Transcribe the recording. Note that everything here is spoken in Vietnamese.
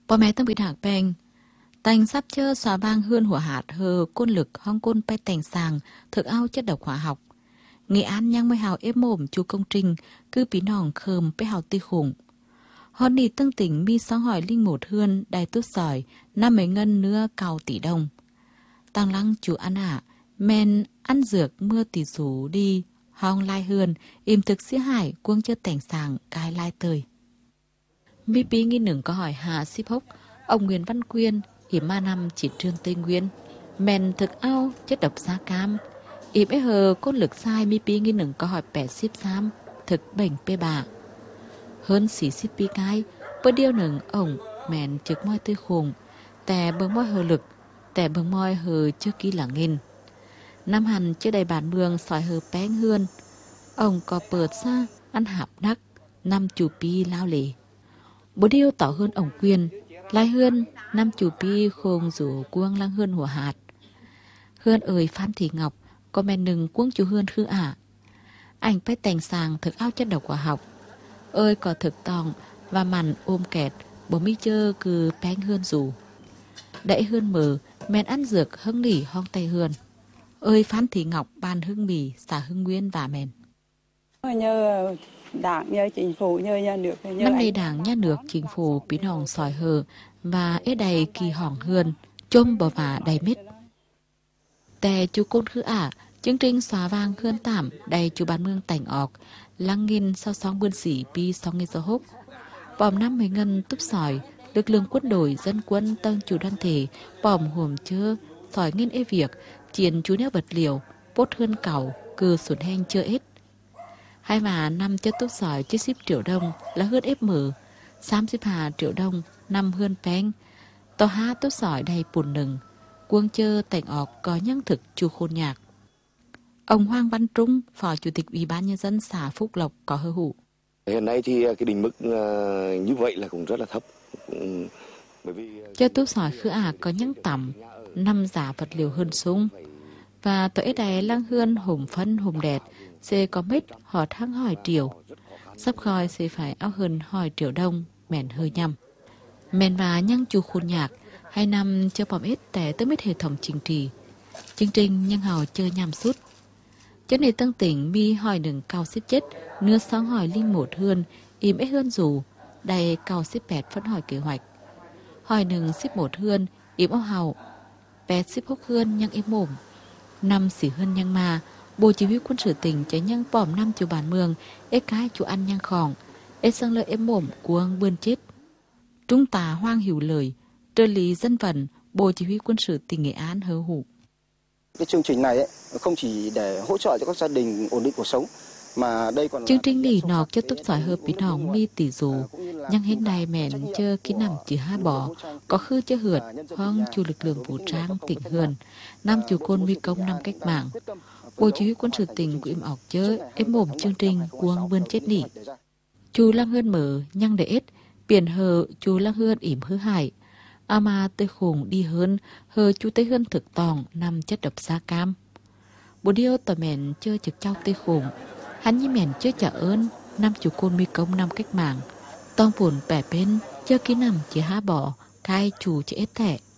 Bò mẹ tâm bị đạc bèn. Tành sắp chơ xóa vang hươn hủa hạt hờ côn lực hong côn bay tành sàng thực ao chất độc hóa học. Nghệ án nhang mới hào ép mồm chú công trình cứ bí nòng khơm bé hào tê khủng. Hòn đi tương tỉnh mi sáng hỏi linh một hươn đài tốt sỏi năm mấy ngân nữa cao tỷ đồng. Tăng lăng chú ăn men ăn dược mưa tỷ rủ đi hong lai hươn im thực sĩ hải cuông chơ tành sàng cái lai tơi. Mi bí nghi nửng có hỏi hà ship hốc ông Nguyễn Văn Quyên hiểm ma năm chỉ trương Tây Nguyên men thực ao chất độc da cam im ấy hờ cốt lực sai mi bí nghi nửng có hỏi bẻ ship giam thực bệnh bê bà hơn xỉ ship bí cái bữa điêu nửng ổng men trực môi tươi khùng tè bưng môi hờ lực tè bưng môi hờ chưa ký là nghìn năm hẳn chưa đầy bản mương sỏi hờ bén hươn ông có bợt xa ăn hạp đắc năm chủ pi lao lề bố điêu tỏ hơn ổng Quyên lai hươn năm chủ pi khôn rủ cuông lăng hươn hùa hạt hươn ơi Phan Thị Ngọc có men nừng cuông chú hươn khư ảnh phải tành sàng thực ao chất độc hóa học ơi có thực tòng và mặn ôm kẹt bố mi chơ cứ bén hươn rủ đẩy hươn mờ men ăn dược hưng nỉ hong tay hươn ơi Phan Thị Ngọc ban hưng mì xã Hưng Nguyên và mèn nhờ đảng nhờ chính phủ nhờ nhà nước năm nay đảng nhà nước chính phủ bí hòn sỏi hờ và ế đầy kỳ hỏng hươn chôm bò vả đầy mít tè chú côn khứ chương trình xóa vang hươn tảm đầy chú bán mương tảnh ọc lăng nghìn sau sóng bươn xỉ pi sóng nghìn gió hốc bòm năm mấy ngân túp sỏi lực lượng quân đội dân quân tăng chủ đoàn thể bòm hùm chơ sỏi nghìn ế việc chiến chú neo vật liều bốt hươn cẩu cừ sụn heng chưa ít hai mà năm chất tốt sỏi chứ ship triệu đồng là hươn ép mở 32 triệu đồng năm hươn peng tòa hát tốt sỏi đầy bùn nừng quân chơ tành ọc có nhân thực chu khôn nhạc ông Hoàng Văn Trung phó chủ tịch ủy ban nhân dân xã Phúc Lộc có hơ hụ hiện nay thì cái định mức như vậy là cũng rất là thấp bởi vì chất tốt sỏi khứ có nhân tầm năm giá vật liệu hơn sung và tội đầy lăng hươn hùng phân hùng đẹp sẽ có mít họ thắng hỏi triệu sắp khoi sẽ phải áo hơn hỏi triệu đồng mèn hơi nhầm mèn và nhân chu khuôn nhạc 2 năm cho bòm ít té tới mít hệ thống chính trị chương trình nhân hào chơi nhằm suốt cho nên tăng tỉnh mi hỏi đừng cao xếp chết nưa sáng hỏi linh một hươn im ít hơn dù đầy cao xếp bẹt vẫn hỏi kế hoạch hỏi đừng xếp một hươn im áo hào bẹt xếp hốc hươn nhân im mồm năm xỉ hươn nhân mà Bộ chỉ huy quân sự tỉnh cháy nhân bòm năm chủ bản mường ế cái chủ ăn nhân khỏng ế sang lợi êm mồm cuông bươn chết trung tá Hoang hiểu lời trợ lý dân vận Bộ chỉ huy quân sự tỉnh Nghệ An hứa hủ cái chương trình này không chỉ để hỗ trợ cho các gia đình ổn định cuộc sống mà đây còn chương trình nỉ nọc cho tốt sỏi hợp bí nòng mi tỷ dù nhưng hiện nay mẹn chơ kỹ nằm chỉ ha bỏ có khư chơ hượt hoang chủ lực lượng vũ trang tỉnh hườn năm chủ côn mi công năm cách mạng Bộ chỉ huy quân sự tỉnh của im ọc chớ ếm mồm chương trình cuông vươn chết nỉ chú lăng hươn mở nhăng để ít biển hờ chú lăng hươn ỉm hư hại ama tơi khủng đi hơn hờ chú tây hươn thực tòng năm chất độc da cam bộ điêu tòa mẹn chơ trực trao tơi khủng hắn như mẹn chơ trả ơn năm chủ côn mi công năm cách mạng tòng phồn bẻ bên chơ ký nằm chỉ há bỏ cai chủ chỉ ít thẻ